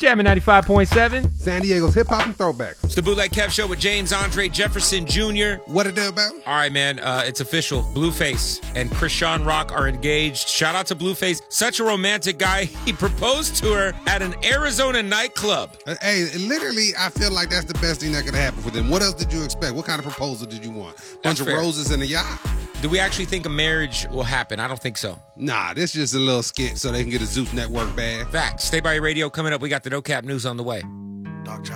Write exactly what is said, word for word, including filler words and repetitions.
Jamming ninety-five point seven. San Diego's hip-hop and throwbacks. It's the Bootleg Kev Show with James Andre Jefferson Junior What it do about? All right, man. Uh, it's official. Blueface and Krishan Rock are engaged. Shout out to Blueface. Such a romantic guy. He proposed to her at an Arizona nightclub. Uh, hey, literally, I feel like that's the best thing that could happen for them. What else did you expect? What kind of proposal did you want? Bunch That's of fair. roses and a yacht? Do we actually think a marriage will happen? I don't think so. Nah, this is just a little skit so they can get a Zeus Network bag. Facts. Stay by your radio. Coming up, we got the No Cap News on the way.